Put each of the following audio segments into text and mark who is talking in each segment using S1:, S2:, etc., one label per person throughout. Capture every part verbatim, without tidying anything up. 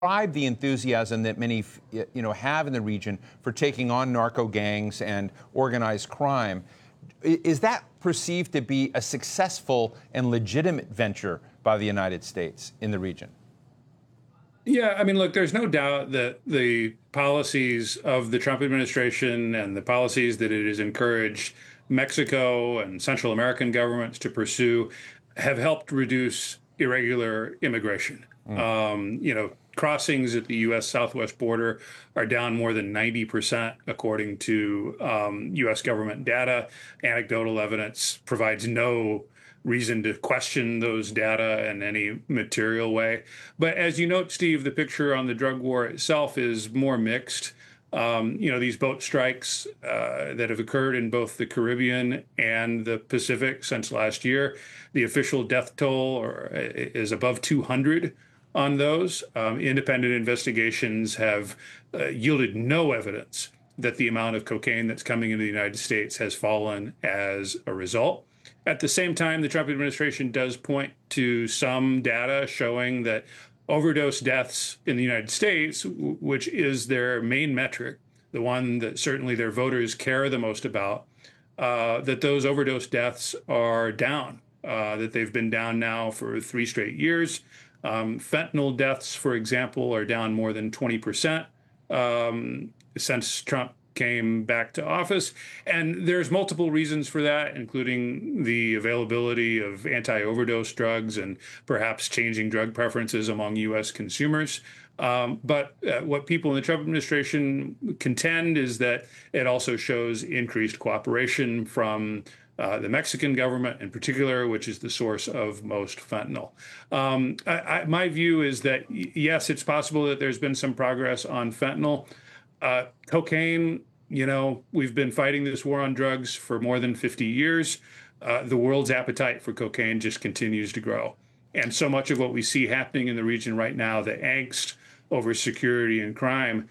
S1: describe the enthusiasm that many, you know, have in the region for taking on narco gangs and organized crime. Is that perceived to be a successful and legitimate venture by the United States in the region?
S2: Yeah, I mean, look, there's no doubt that the policies of the Trump administration and the policies that it has encouraged Mexico and Central American governments to pursue have helped reduce irregular immigration.
S1: Mm.
S2: Um, you know, crossings at the U S southwest border are down more than ninety percent, according to um, U S government data. Anecdotal evidence provides no reason to question those data in any material way. But as you note, Steve, the picture on the drug war itself is more mixed. Um, you know, these boat strikes uh, that have occurred in both the Caribbean and the Pacific since last year, the official death toll or, is above two hundred on those. Um, independent investigations have uh, yielded no evidence that the amount of cocaine that's coming into the United States has fallen as a result. At the same time, the Trump administration does point to some data showing that overdose deaths in the United States, which is their main metric, the one that certainly their voters care the most about, uh, that those overdose deaths are down, uh, that they've been down now for three straight years. Um, fentanyl deaths, for example, are down more than twenty percent um, since Trump came back to office. And there's multiple reasons for that, including the availability of anti-overdose drugs and perhaps changing drug preferences among U S consumers. Um, but uh, what people in the Trump administration contend is that it also shows increased cooperation from uh, the Mexican government in particular, which is the source of most fentanyl. Um, I, I, my view is that, yes, it's possible that there's been some progress on fentanyl. Uh, cocaine, you know, we've been fighting this war on drugs for more than fifty years. Uh, the world's appetite for cocaine just continues to grow. And so much of what we see happening in the region right now, the angst over security and crime,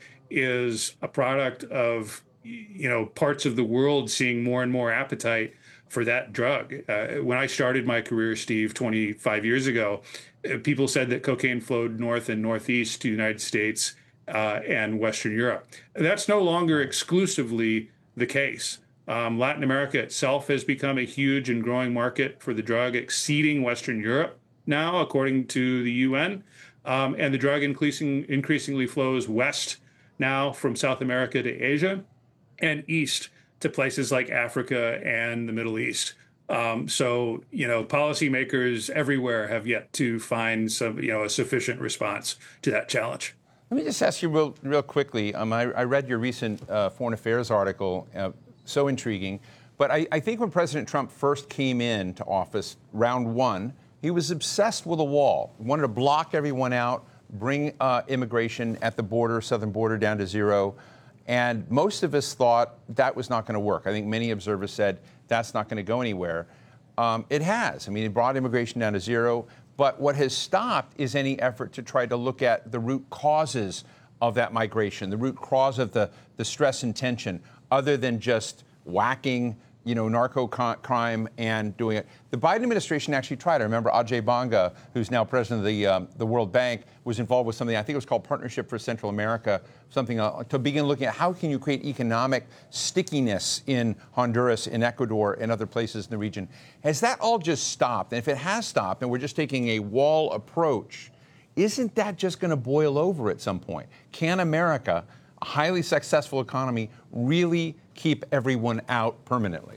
S2: is a product of, you know, parts of the world seeing more and more appetite for that drug. Uh, when I started my career, Steve, twenty-five years ago, uh, people said that cocaine flowed north and northeast to the United States Uh, and Western Europe. That's no longer exclusively the case. Um, Latin America itself has become a huge and growing market for the drug, exceeding Western Europe now, according to the U N. Um, and the drug increasing, increasingly flows west now from South America to Asia and east to places like Africa and the Middle East. Um, so, you know, policymakers everywhere have yet to find some, you know, a sufficient response to that challenge.
S1: Let me just ask you real, real quickly. Um, I, I read your recent uh, Foreign Affairs article, uh, so intriguing. But I, I think when President Trump first came into office, round one, he was obsessed with a wall. He wanted to block everyone out, bring uh, immigration at the border, southern border, down to zero. And most of us thought that was not going to work. I think many observers said that's not going to go anywhere. Um, it has. I mean, it brought immigration down to zero. But what has stopped is any effort to try to look at the root causes of that migration, the root cause of the, the stress and tension, other than just whacking, you know, narco crime and doing it. The Biden administration actually tried. I remember Ajay Banga, who's now president of the um, the World Bank, was involved with something, I think it was called Partnership for Central America, something uh, to begin looking at how can you create economic stickiness in Honduras, in Ecuador, and other places in the region. Has that all just stopped? And if it has stopped and we're just taking a wall approach, isn't that just going to boil over at some point? Can America, a highly successful economy, really keep everyone out permanently?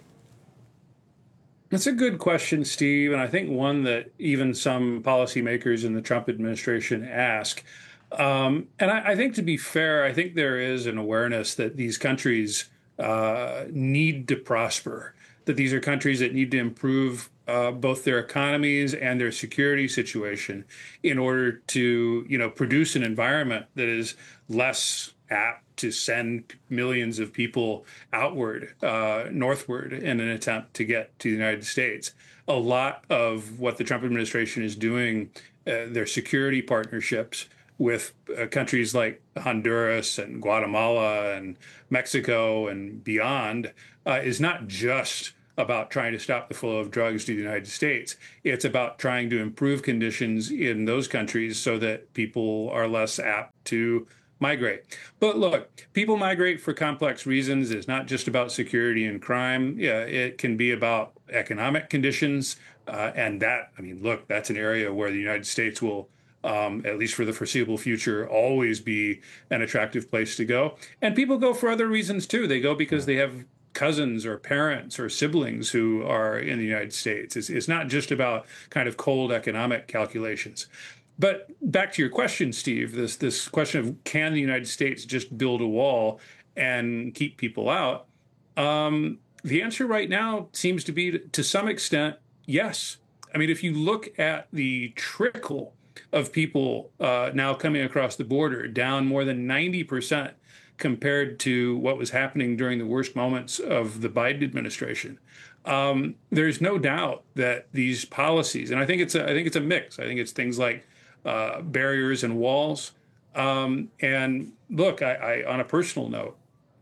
S2: That's a good question, Steve, and I think one that even some policymakers in the Trump administration ask. Um, and I, I think, to be fair, I think there is an awareness that these countries uh, need to prosper, that these are countries that need to improve uh, both their economies and their security situation in order to, you know, produce an environment that is less apt to send millions of people outward, uh, northward, in an attempt to get to the United States. A lot of what the Trump administration is doing, uh, their security partnerships with uh, countries like Honduras and Guatemala and Mexico and beyond, uh, is not just about trying to stop the flow of drugs to the United States. It's about trying to improve conditions in those countries so that people are less apt to migrate. But look, people migrate for complex reasons. It's not just about security and crime. Yeah, it can be about economic conditions. Uh, and that, I mean, look, that's an area where the United States will, um, at least for the foreseeable future, always be an attractive place to go. And people go for other reasons, too. They go because they have cousins or parents or siblings who are in the United States. It's, it's not just about kind of cold economic calculations. But back to your question, Steve, this this question of can the United States just build a wall and keep people out? Um, the answer right now seems to be, to some extent, yes. I mean, if you look at the trickle of people uh, now coming across the border, down more than ninety percent compared to what was happening during the worst moments of the Biden administration, um, there's no doubt that these policies, and I think it's a, I think it's a mix. I think it's things like Uh, barriers and walls. Um, and look, I, I, on a personal note,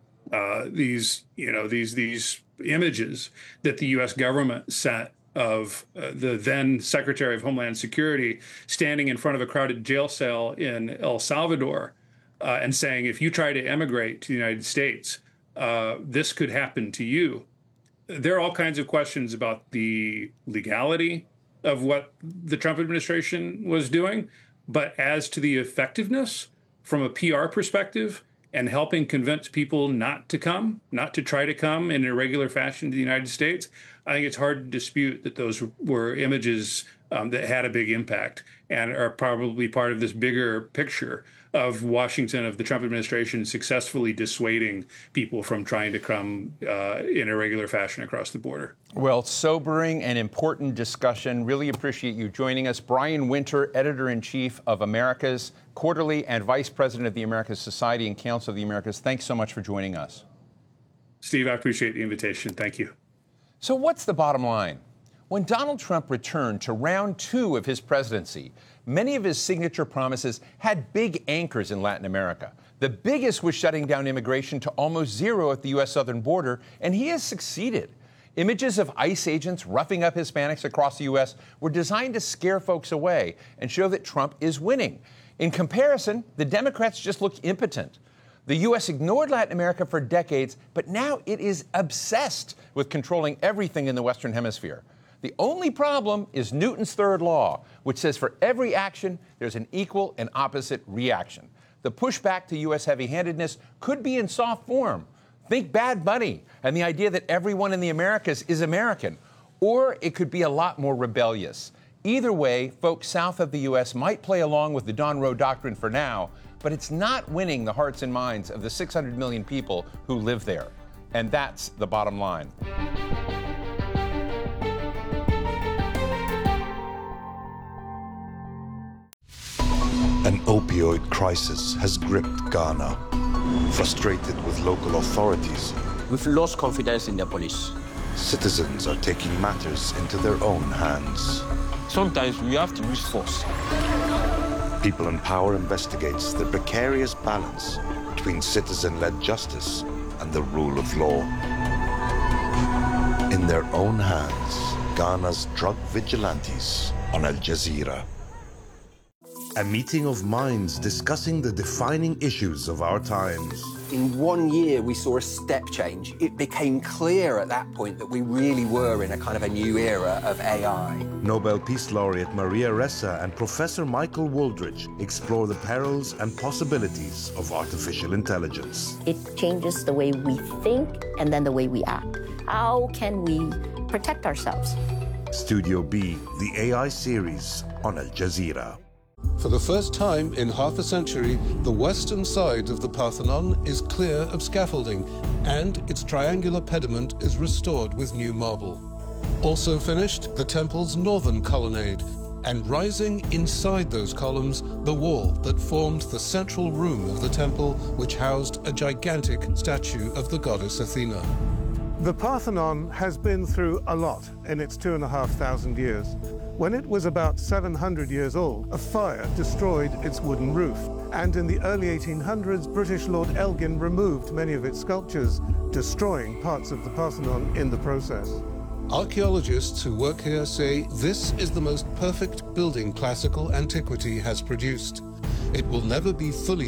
S2: uh, these, you know, these these images that the U S government sent of uh, the then Secretary of Homeland Security standing in front of a crowded jail cell in El Salvador uh, and saying, if you try to emigrate to the United States, uh, this could happen to you. There are all kinds of questions about the legality of what the Trump administration was doing. But as to the effectiveness from a P R perspective and helping convince people not to come, not to try to come in a regular fashion to the United States, I think it's hard to dispute that those were images um, that had a big impact and are probably part of this bigger picture of Washington, of the Trump administration successfully dissuading people from trying to come uh, in a regular fashion across the border.
S1: Well, sobering and important discussion. Really appreciate you joining us. Brian Winter, Editor-in-Chief of Americas Quarterly and Vice President of the Americas Society and Council of the Americas. Thanks so much for joining us.
S2: Steve, I appreciate the invitation. Thank you.
S1: So what's the bottom line? When Donald Trump returned to round two of his presidency, many of his signature promises had big anchors in Latin America. The biggest was shutting down immigration to almost zero at the U S southern border, and he has succeeded. Images of ICE agents roughing up Hispanics across the U S were designed to scare folks away and show that Trump is winning. In comparison, the Democrats just look impotent. The U S ignored Latin America for decades, but now it is obsessed with controlling everything in the Western Hemisphere. The only problem is Newton's third law, which says for every action, there's an equal and opposite reaction. The pushback to U S heavy-handedness could be in soft form. Think Bad Bunny and the idea that everyone in the Americas is American. Or it could be a lot more rebellious. Either way, folks south of the U S might play along with the Don Roe doctrine for now, but it's not winning the hearts and minds of the six hundred million people who live there. And that's the bottom line.
S3: An opioid crisis has gripped Ghana. Frustrated with local authorities,
S4: we've lost confidence in the police.
S3: Citizens are taking matters into their own hands.
S4: Sometimes we have to use force.
S3: People in Power investigates the precarious balance between citizen-led justice and the rule of law. In their own hands, Ghana's drug vigilantes on Al Jazeera. A meeting of minds discussing the defining issues of our times.
S5: In one year, we saw a step change. It became clear at that point that we really were in a kind of a new era of A I.
S3: Nobel Peace Laureate Maria Ressa and Professor Michael Wooldridge explore the perils and possibilities of artificial intelligence.
S6: It changes the way we think and then the way we act. How can we protect ourselves?
S3: Studio B, the A I series on Al Jazeera.
S7: For the first time in half a century, the western side of the Parthenon is clear of scaffolding, and its triangular pediment is restored with new marble. Also finished, the temple's northern colonnade, and rising inside those columns, the wall that formed the central room of the temple, which housed a gigantic statue of the goddess Athena.
S8: The Parthenon has been through a lot in its two and a half thousand years. When it was about seven hundred years old, a fire destroyed its wooden roof. And in the early eighteen hundreds, British Lord Elgin removed many of its sculptures, destroying parts of the Parthenon in the process.
S7: Archaeologists who work here say this is the most perfect building classical antiquity has produced. It will never be fully